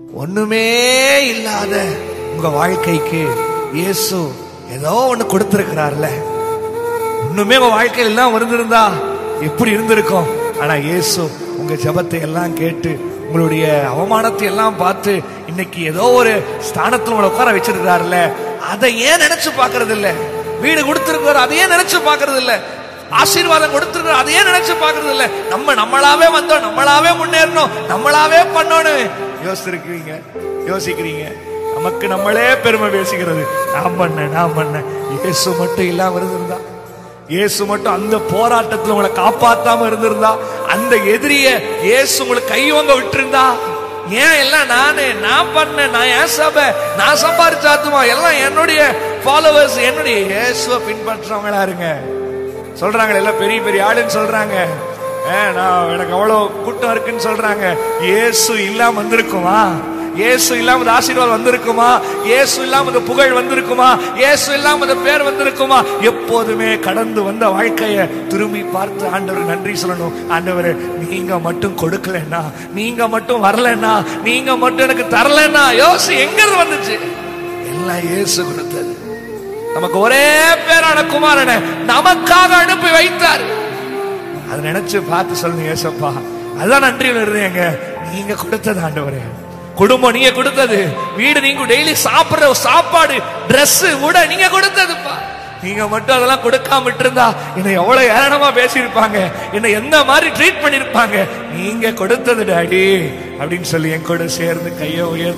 ஒண்ணுமே இல்லாத உங்க வாழ்க்கைக்கு இயேசு ஏதோ ஒண்ணு கொடுத்திருக்கிறார்ல. ஒண்ணுமே உங்க வாழ்க்கையில் எல்லாம் இருந்திருந்தா எப்படி இருந்திருக்கும்? ஆனா இயேசு உங்க ஜெபத்தை எல்லாம் கேட்டு உங்களுடைய அவமானத்தை எல்லாம் பார்த்து இன்னைக்கு ஏதோ ஒரு ஸ்தானத்துல உங்களை உட்கார வச்சிருக்கிறாருல்ல. அதை ஏன் நினைச்சு பாக்குறது இல்ல? வீடு கொடுத்திருக்கிறார், அதையே நினைச்சு பாக்குறது இல்ல. ஆசீர்வாதம் கொடுத்திருக்கிறார், அதையே நினைச்சு பாக்குறது இல்ல. நம்மளாவே வந்தோம், நம்மளாவே முன்னேறணும், நம்மளாவே பண்ணணும் யோசிக்கிறீங்க. நமக்கு நம்மளே பெருமை பேசிக்கிறது. நான் பண்ண இயேசு மட்டும் இல்லாம இருந்திருந்தா, இயேசு மட்டும் அந்த போராட்டத்தில் உங்களை காப்பாத்தாம இருந்திருந்தா, அந்த எதிரிய இயேசு உங்களை கைவங்க விட்டுருந்தா, ஏன் எல்லாம் நான் பண்ணேன், நான் ஏன் சபை, நான் சம்பாதிச்சாத்துமா, எல்லாம் என்னுடைய ஃபாலோவர்ஸ், என்னுடைய இயேசுவை பின்பற்றவங்களா இருங்க. சொல்றாங்க எல்லாம் பெரிய பெரிய ஆளுன்னு சொல்றாங்க. நான் எனக்கு அவ்வளவு கூட்டம் இருக்குன்னு சொல்றாங்க. இயேசு இல்லாம வந்திருக்குமா? இயேசு இல்லாம ஆசீர்வாதம் வந்திருக்குமா? இயேசு இல்லாம புகழ் வந்திருக்குமா? இயேசு இல்லாம பேர் வந்திருக்குமா? எப்போதுமே கடந்து வந்த வாழ்க்கைய திரும்பி பார்த்து ஆண்டவர் நன்றி சொல்லணும். ஆண்டவரே, நீங்க மட்டும் கொடுக்கலன்னா, நீங்க மட்டும் வரலன்னா, நீங்க மட்டும் எனக்கு தரலன்னா, யோசி எங்க வந்துச்சு? எல்லாம் இயேசு கொடுத்தது. நமக்கு ஒரே பேரான குமாரனை நமக்காக அனுப்பி வைத்தார். அதை நினைச்சு பார்த்து சொல்லுங்க, ஏசப்பா அதான் நன்றியில் இருந்தேங்க. நீங்க கொடுத்தது ஆண்டவரே, குடும்பம் நீங்க கொடுத்தது, வீடு நீங்க டெய்லி சாப்பிடுற சாப்பாடு, டிரெஸ் கூட நீங்க கொடுத்ததுப்பா. நீங்க மட்டும் அதெல்லாம் கொடுக்காம விட்டுருந்தா என்னை எவ்வளவு ஏளனமா பேசியிருப்பாங்க, என்னை எந்த மாதிரி ட்ரீட் பண்ணிருப்பாங்க. நீங்க கொடுத்தது டாடி அப்படின்னு சொல்லி என் கூட சேர்ந்து கையை உயர்த்தி